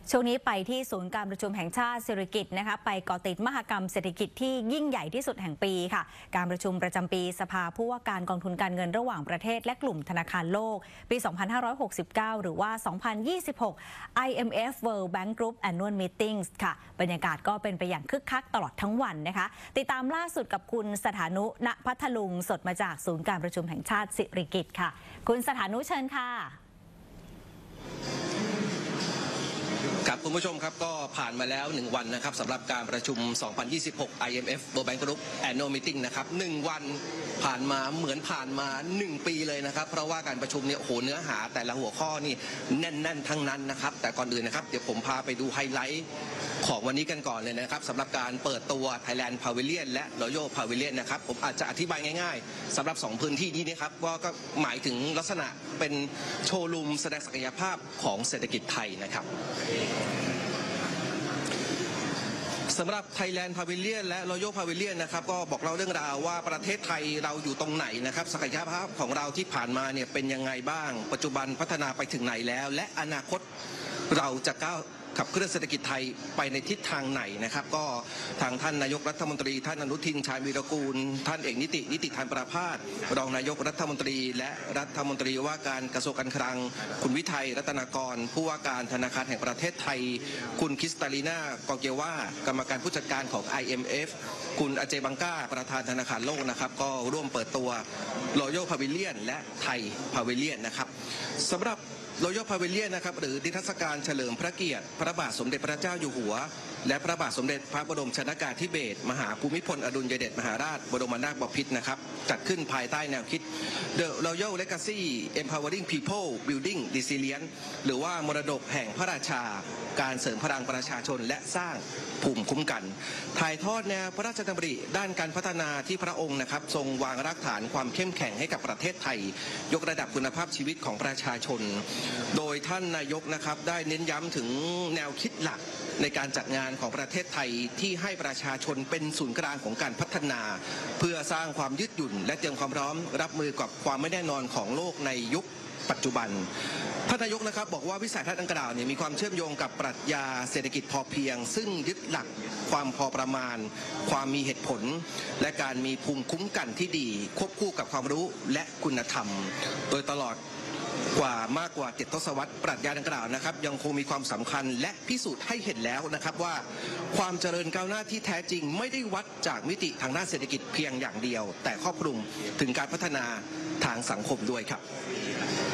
ช่วงนี้ไปที่ศูนย์การประชุมแห่งชาติสิริกิติ์นะคะไปเกาะติดมหกรรมเศรษฐกิจที่ยิ่งใหญ่ที่สุดแห่งปีค่ะการประชุมประจำปีสภาผู้ว่าการกองทุนการเงินระหว่างประเทศและกลุ่มธนาคารโลกปี 2569 หรือว่า 2026 IMF World Bank Group Annual Meetings ค่ะบรรยากาศก็เป็นไปอย่างคึกคักตลอดทั้งวันนะคะติดตามล่าสุดกับคุณสถานุ ณ พัทลุงสดมาจากศูนย์การประชุมแห่งชาติสิริกิติ์ค่ะคุณสถานุเชิญค่ะครับคุณผู้ชมครับก็ผ่านมาแล้ว1วันนะครับสำหรับการประชุม 2026 IMF World Bank Group Annual Meeting นะครับ1วันผ่านมาเหมือนผ่านมา1ปีเลยนะครับเพราะว่าการประชุมเนี่ยโอ้โหเนื้อหาแต่ละหัวข้อนี่แน่นๆทั้งนั้นนะครับแต่ก่อนอื่นนะครับเดี๋ยวผมพาไปดูไฮไลท์ของวันนี้กันก่อนเลยนะครับสำหรับการเปิดตัว Thailand Pavilion และ Royal Pavilion นะครับผมอาจจะอธิบายง่ายๆสำหรับ2พื้นที่นี้นะครับก็หมายถึงลักษณะเป็นโชว์รูมแสดงศักยภาพของเศรษฐกิจไทยนะครับสำหรับ Thailand Pavilion และ Royal Pavilion นะครับก็บอกเล่าเรื่องราวว่าประเทศไทยเราอยู่ตรงไหนนะครับศักยภาพของเราที่ผ่านมาเนี่ยเป็นยังไงบ้างปัจจุบันพัฒนาไปถึงไหนแล้วและอนาคตเราจะก้าวขับเคลื่อนเศรษฐกิจไทยไปในทิศทางไหนนะครับก็ทางท่านนายกรัฐมนตรีท่านอนุทินชาญวีรกูลท่านเอกนิติธานประภาสรองนายกรัฐมนตรีและรัฐมนตรีว่าการกระทรวงการคลังคุณวิทัยรัตนากรผู้ว่าการธนาคารแห่งประเทศไทยคุณคริสตาลีนากอเกว่ากรรมการผู้จัดการของ IMF คุณอเจบังก้าประธานธนาคารโลกนะครับก็ร่วมเปิดตัว Royal Pavilion และไทย Pavilion นะครับสำหรับRoyal Pavilion นะครับหรือนิทรรศการเฉลิมพระเกียรติพระบาทสมเด็จพระเจ้าอยู่หัวและพระบาทสมเด็จพระบรมชนกาธิเบศรมหาภูมิพลอดุลยเดชมหาราชบรมนาถบพิตรนะครับจัดขึ้นภายใต้แนวคิด The Royal Legacy Empowering People Building Resilience หรือว่ามรดกแห่งพระราชาการเสริมพลังประชาชนและสร้างภูมิคุ้มกันถ่ายทอดแนวพระราชดำริด้านการพัฒนาที่พระองค์นะครับทรงวางรากฐานความเข้มแข็งให้กับประเทศไทยยกระดับคุณภาพชีวิตของประชาชนโดยท่านนายกนะครับได้เน้นย้ำถึงแนวคิดหลักในการจัดงานของประเทศไทยที่ให้ประชาชนเป็นศูนย์กลางของการพัฒนาเพื่อสร้างความยืดหยุ่นและเตรียมความพร้อมรับมือกับความไม่แน่นอนของโลกในยุคปัจจุบันท่านนายกนะครับบอกว่าวิสัยทัศน์ดังกล่าวเนี่ยมีความเชื่อมโยงกับปรัชญาเศรษฐกิจพอเพียงซึ่งยึดหลักความพอประมาณความมีเหตุผลและการมีภูมิคุ้มกันที่ดีควบคู่กับความรู้และคุณธรรมโดยตลอดมากกว่า7 ทศวรรษปรัชญาดังกล่าวนะครับยังคงมีความสำคัญและพิสูจน์ให้เห็นแล้วนะครับว่าความเจริญก้าวหน้าที่แท้จริงไม่ได้วัดจากมิติทางด้านเศรษฐกิจเพียงอย่างเดียวแต่ครอบคลุมถึงการพัฒนาทางสังคมด้วยครับ